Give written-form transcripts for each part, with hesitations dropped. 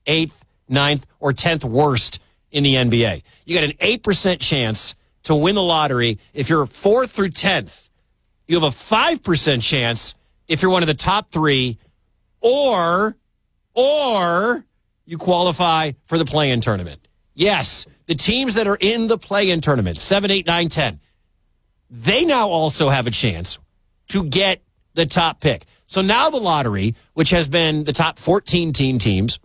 8th, 9th, or 10th worst in the NBA. You got an 8% chance to win the lottery if you're 4th through 10th. You have a 5% chance if you're one of the top 3, or you qualify for the play-in tournament. Yes, the teams that are in the play-in tournament, 7, 8, 9, 10, they now also have a chance to get the top pick. So now the lottery, which has been the top 14 teams,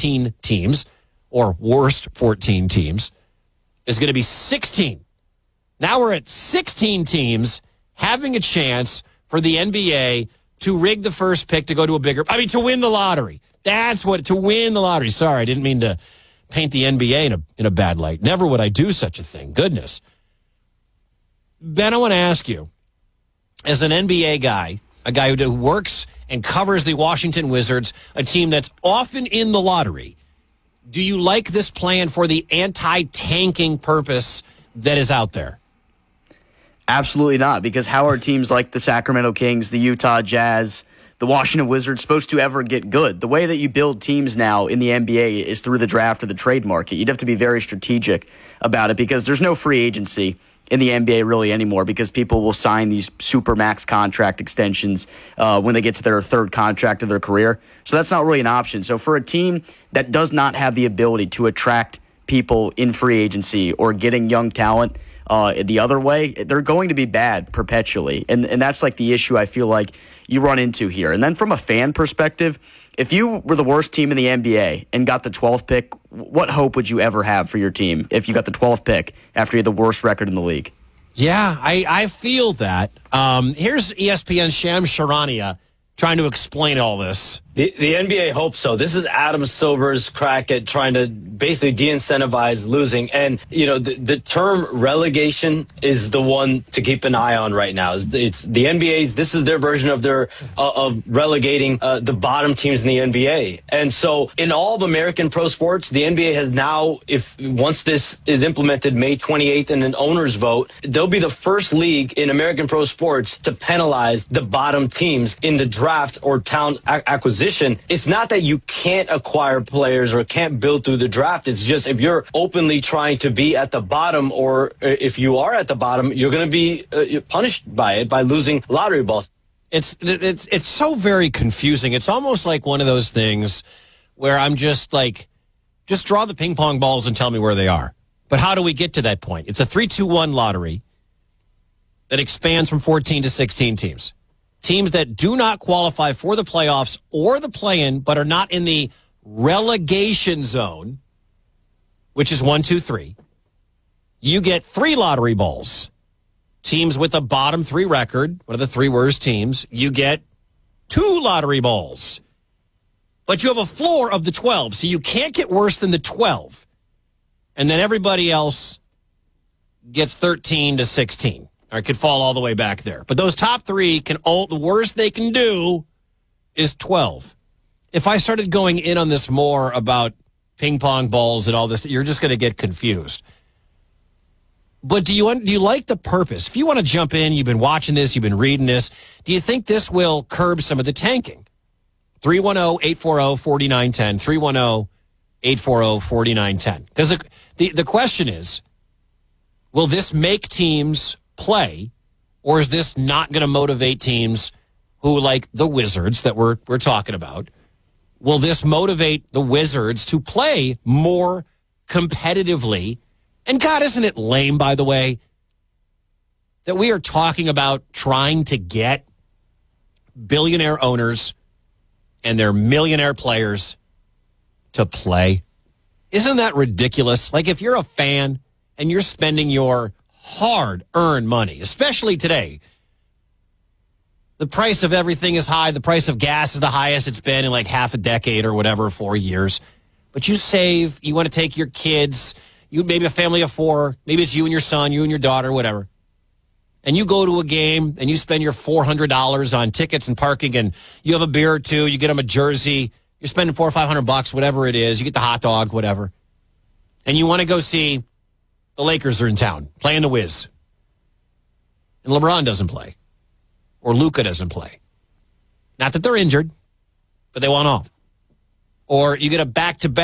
or worst 14 teams, is going to be 16. Now we're at 16 teams having a chance for the NBA to rig the first pick to go to to win the lottery. To win the lottery. Sorry, I didn't mean to paint the NBA in a bad light. Never would I do such a thing. Goodness. Ben, I want to ask you, as an NBA guy, a guy who works and covers the Washington Wizards, a team that's often in the lottery, do you like this plan for the anti-tanking purpose that is out there? Absolutely not, because how are teams like the Sacramento Kings, the Utah Jazz, the Washington Wizards supposed to ever get good? The way that you build teams now in the NBA is through the draft or the trade market. You'd have to be very strategic about it, because there's no free agency in the NBA really anymore, because people will sign these super max contract extensions when they get to their third contract of their career. So that's not really an option. So for a team that does not have the ability to attract people in free agency or getting young talent the other way, they're going to be bad perpetually. And that's like the issue I feel like you run into here. And then from a fan perspective, if you were the worst team in the NBA and got the 12th pick, what hope would you ever have for your team if you got the 12th pick after you had the worst record in the league? Yeah, I feel that. Here's ESPN's Shams Charania trying to explain all this. The NBA hopes so. This is Adam Silver's crack at trying to basically de-incentivize losing. And, the term relegation is the one to keep an eye on right now. It's the NBA's, this is their version of of relegating the bottom teams in the NBA. And so in all of American pro sports, the NBA has now, once this is implemented May 28th in an owner's vote, they'll be the first league in American pro sports to penalize the bottom teams in the draft or talent acquisition. It's not that you can't acquire players or can't build through the draft. It's just if you're openly trying to be at the bottom, or if you are at the bottom, you're going to be punished by it, by losing lottery balls. It's so very confusing. It's almost like one of those things where I'm just draw the ping pong balls and tell me where they are. But how do we get to that point? It's a 3-2-1 lottery that expands from 14 to 16 teams. Teams that do not qualify for the playoffs or the play-in, but are not in the relegation zone, which is 1, 2, 3. You get 3 lottery balls. Teams with a bottom 3 record, one of the 3 worst teams, you get 2 lottery balls. But you have a floor of the 12, so you can't get worse than the 12. And then everybody else gets 13 to 16. Or it could fall all the way back there. But those top 3 the worst they can do is 12. If I started going in on this more about ping pong balls and all this, you're just going to get confused. But do you like the purpose? If you want to jump in, you've been watching this, you've been reading this, do you think this will curb some of the tanking? 310-840-4910. 310-840-4910. Because the question is, will this make teams play, or is this not going to motivate teams who, like the Wizards that we're talking about? Will this motivate the Wizards to play more competitively? And God, isn't it lame, by the way, that we are talking about trying to get billionaire owners and their millionaire players to play? Isn't that ridiculous? Like, if you're a fan and you're spending your hard-earned money, especially today. The price of everything is high. The price of gas is the highest it's been in like half a decade or whatever, 4 years. But you save, you want to take your kids, maybe a family of 4, maybe it's you and your son, you and your daughter, whatever. And you go to a game and you spend your $400 on tickets and parking, and you have a beer or 2, you get them a jersey, you're spending $400 or $500, whatever it is, you get the hot dog, whatever. And you want to go see the Lakers are in town, playing the Wiz. And LeBron doesn't play. Or Luka doesn't play. Not that they're injured, but they want off. Or you get a back-to-back